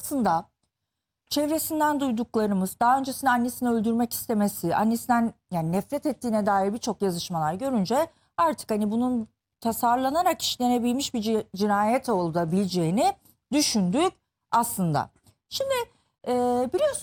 aslında çevresinden duyduklarımız, daha öncesinde annesini öldürmek istemesi, annesinden yani nefret ettiğine dair birçok yazışmalar görünce artık hani bunun tasarlanarak işlenebilmiş bir cinayet olabileceğini düşündük aslında. Şimdi biliyorsunuz